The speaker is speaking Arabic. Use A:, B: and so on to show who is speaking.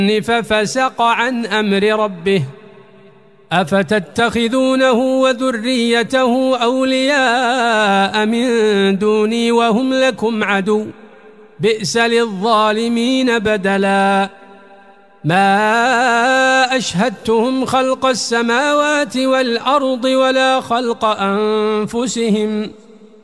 A: ففسق عن أمر ربه أفتتخذونه وذريته أولياء من دوني وهم لكم عدو بئس للظالمين بدلا ما أشهدتهم خلق السماوات والأرض ولا خلق أنفسهم